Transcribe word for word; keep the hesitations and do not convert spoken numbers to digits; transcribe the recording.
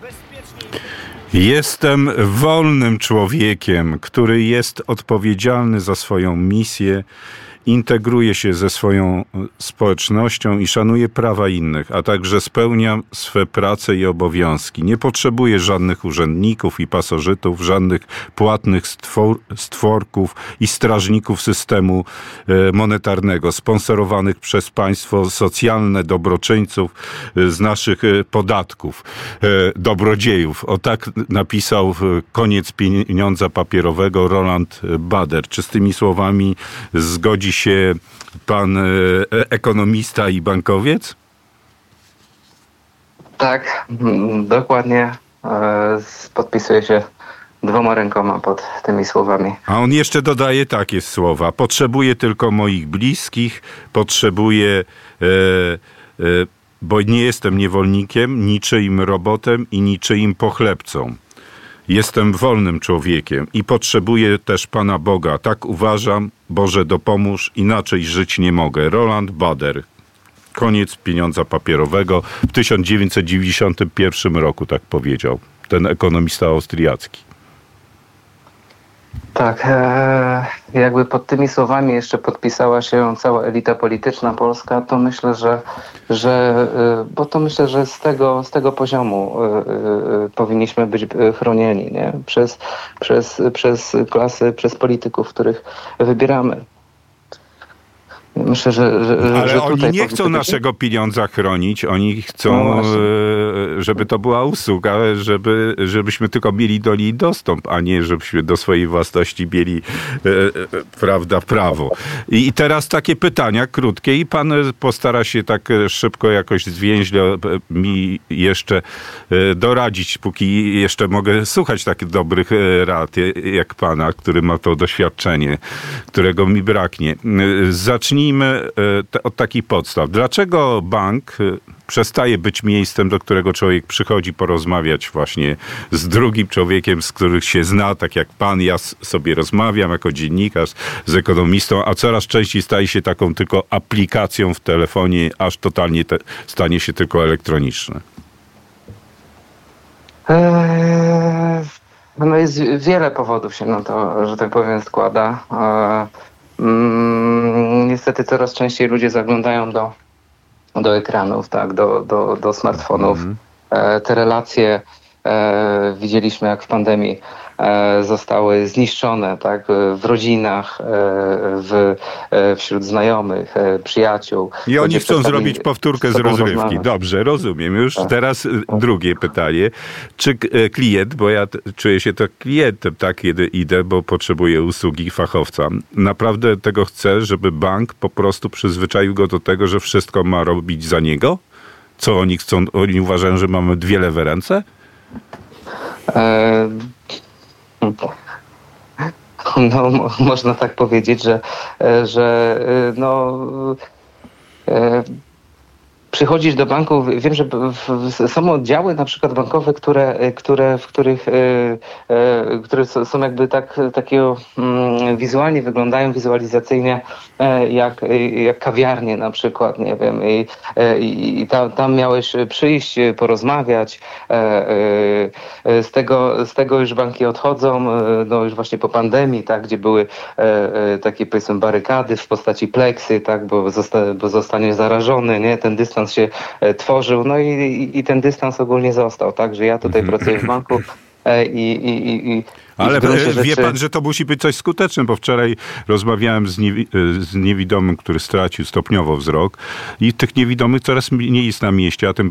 Jestem wolnym człowiekiem, który jest odpowiedzialny za swoją misję, integruje się ze swoją społecznością i szanuje prawa innych, a także spełniam swe prace i obowiązki. Nie potrzebuję żadnych urzędników i pasożytów, żadnych płatnych stwor, stworków i strażników systemu monetarnego, sponsorowanych przez państwo socjalne, dobroczyńców z naszych podatków, dobrodziejów. O tak napisał Koniec pieniądza papierowego Roland Bader. Czy z tymi słowami zgodzi się pan ekonomista i bankowiec? Tak, dokładnie. Podpisuję się dwoma rękoma pod tymi słowami. A on jeszcze dodaje takie słowa. Potrzebuję tylko moich bliskich, potrzebuję, e, e, bo nie jestem niewolnikiem, niczyim robotem i niczyim pochlebcą. Jestem wolnym człowiekiem i potrzebuję też Pana Boga. Tak uważam. Boże, dopomóż, inaczej żyć nie mogę. Roland Bader. Koniec pieniądza papierowego. W tysiąc dziewięćset dziewięćdziesiątym pierwszym roku tak powiedział ten ekonomista austriacki. Tak, e, jakby pod tymi słowami jeszcze podpisała się cała elita polityczna polska, to myślę, że, że e, bo to myślę, że z tego, z tego poziomu e, e, powinniśmy być chronieni, nie? Przez, przez, przez klasy, przez polityków, których wybieramy. Myślę, że, że, Ale że oni tutaj nie chcą naszego pieniądza chronić, oni chcą, no żeby to była usługa, żeby, żebyśmy tylko mieli do niej dostęp, a nie żebyśmy do swojej własności mieli e, e, prawda, prawo. I, I teraz takie pytania krótkie i pan postara się tak szybko jakoś zwięźle mi jeszcze doradzić, póki jeszcze mogę słuchać takich dobrych rad jak pana, który ma to doświadczenie, którego mi braknie. Zacznijmy od takich podstaw. Dlaczego bank przestaje być miejscem, do którego człowiek przychodzi porozmawiać właśnie z drugim człowiekiem, z których się zna, tak jak pan, ja sobie rozmawiam jako dziennikarz z ekonomistą, a coraz częściej staje się taką tylko aplikacją w telefonie, aż totalnie te, stanie się tylko elektroniczne? Eee, no jest wiele powodów się na to, że tak powiem, składa. Eee, Mm, niestety coraz częściej ludzie zaglądają do, do ekranów, tak, do, do, do smartfonów. Mm. E, te relacje e, widzieliśmy, jak w pandemii e, zostały zniszczone, tak, w rodzinach, e, w, e, wśród znajomych, e, przyjaciół. I oni chcą zrobić powtórkę z rozrywki. Rozmawiać. Dobrze, rozumiem. Już tak. Teraz drugie pytanie. Czy klient, bo ja czuję się to klientem, tak, kiedy idę, bo potrzebuję usługi fachowca. Naprawdę tego chcę, żeby bank po prostu przyzwyczaił go do tego, że wszystko ma robić za niego? Co oni chcą? Oni uważają, że mamy dwie lewe ręce? E... No, mo- można tak powiedzieć, że, że no, e, przychodzisz do banku, wiem, że w, w, są oddziały na przykład bankowe, które, które, w których e, e, które są jakby tak, takiego mm, wizualnie wyglądają, wizualizacyjnie e, jak, jak kawiarnie na przykład, nie wiem, i, e, i tam, tam miałeś przyjść, porozmawiać, e, e, z tego, z tego już banki odchodzą, e, no już właśnie po pandemii, tak, gdzie były e, e, takie, powiedzmy, barykady w postaci pleksy, tak, bo, zosta- bo zostaniesz zarażony, nie, ten dystans się e, tworzył, no i, i, i ten dystans ogólnie został, tak, że ja tutaj pracuję w banku e, i, i, i, i ale i wie rzeczy... pan, że to musi być coś skuteczne, bo wczoraj rozmawiałem z, niewi- z niewidomym, który stracił stopniowo wzrok i tych niewidomych coraz mniej jest na mieście, a tym